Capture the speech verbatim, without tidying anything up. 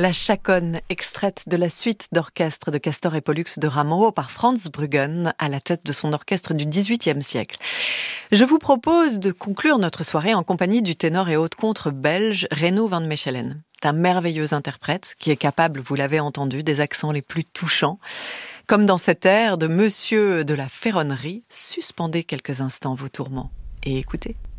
La chaconne, extraite de la suite d'orchestre de Castor et Pollux de Rameau par Franz Bruggen à la tête de son orchestre du dix-huitième siècle. Je vous propose de conclure notre soirée en compagnie du ténor et haute-contre belge Renaud van Mechelen. C'est un merveilleux interprète qui est capable, vous l'avez entendu, des accents les plus touchants. Comme dans cet air de Monsieur de la Ferronnerie, suspendez quelques instants vos tourments et écoutez.